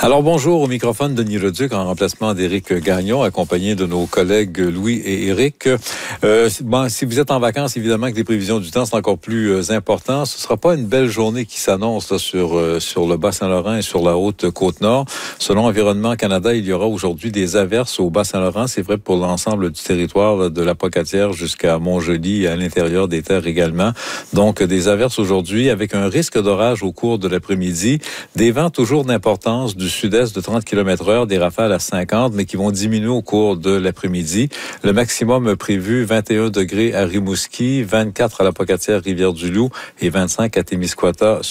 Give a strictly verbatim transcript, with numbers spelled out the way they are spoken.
Alors bonjour, au microphone Denis Leduc en remplacement d'Éric Gagnon, accompagné de nos collègues Louis et Éric. Euh, bon, si vous êtes en vacances, évidemment que les prévisions du temps sont encore plus euh, importantes. Ce sera pas une belle journée qui s'annonce là, sur euh, sur le Bas-Saint-Laurent et sur la Haute-Côte-Nord. Selon Environnement Canada, il y aura aujourd'hui des averses au Bas-Saint-Laurent. C'est vrai pour l'ensemble du territoire là, de la Pocatière jusqu'à Montjoly et à l'intérieur des terres également. Donc des averses aujourd'hui avec un risque d'orage au cours de l'après-midi. Des vents toujours d'importance du sud-est de trente kilomètres heure, des rafales à cinquante, mais qui vont diminuer au cours de l'après-midi. Le maximum prévu, vingt et un degrés à Rimouski, vingt-quatre à la Pocatière, Rivière-du-Loup et vingt-cinq à Témiscouata.